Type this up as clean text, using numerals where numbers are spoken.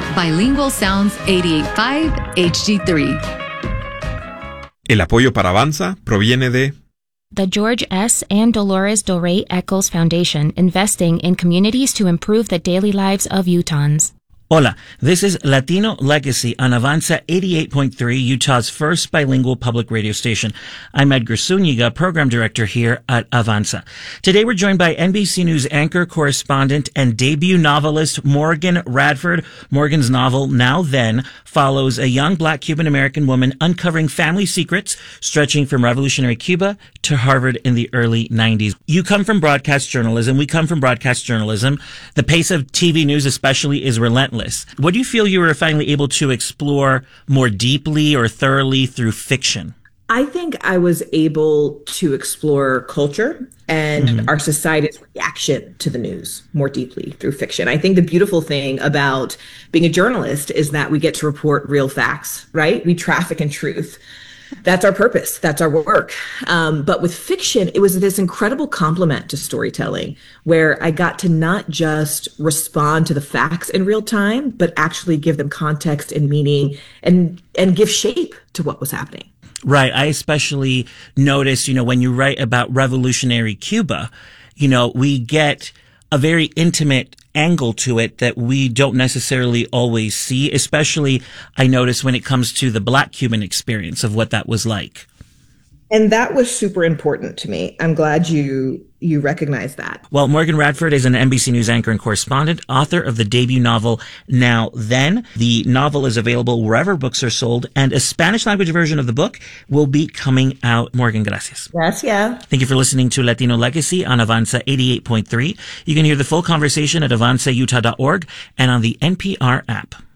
Bilingual Sounds 88.5 HD3. El apoyo para Avanza proviene de the George S. and Dolores Doré Eccles Foundation, investing in communities to improve the daily lives of Utahns. Hola, this is Latino Legacy on Avanza 88.3, Utah's first bilingual public radio station. I'm Edgar Zúñiga, program director here at Avanza. Today we're joined by NBC News anchor, correspondent, and debut novelist Morgan Radford. Morgan's novel, Now Then, follows a young Black Cuban-American woman uncovering family secrets stretching from revolutionary Cuba to Harvard in the early 90s. You come from broadcast journalism. We come from broadcast journalism. The pace of TV news especially is relentless. What do you feel you were finally able to explore more deeply or thoroughly through fiction? I think I was able to explore culture and our society's reaction to the news more deeply through fiction. I think the beautiful thing about being a journalist is that we get to report real facts, right? We traffic in truth. That's our purpose. That's our work. But with fiction, it was this incredible complement to storytelling where I got to not just respond to the facts in real time, but actually give them context and meaning and give shape to what was happening. Right. I especially notice, when you write about revolutionary Cuba, we get a very intimate angle to it that we don't necessarily always see, especially I notice when it comes to the Black Cuban experience of what that was like. And that was super important to me. I'm glad you recognize that. Well, Morgan Radford is an NBC News anchor and correspondent, author of the debut novel, Now Then. The novel is available wherever books are sold, and a Spanish language version of the book will be coming out. Morgan, gracias. Gracias. Thank you for listening to Latino Legacy on Avanza 88.3. You can hear the full conversation at avanzautah.org and on the NPR app.